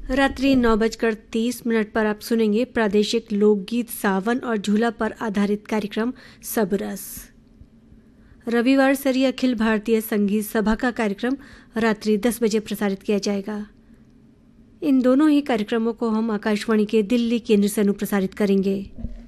रात्रि 9:30 पर आप सुनेंगे प्रादेशिक लोकगीत सावन और झूला पर आधारित कार्यक्रम सबरस। रविवार सरी अखिल भारतीय संगीत सभा का कार्यक्रम रात्रि 10 बजे प्रसारित किया जाएगा। इन दोनों ही कार्यक्रमों को हम आकाशवाणी के दिल्ली केंद्र से अनुप्रसारित करेंगे।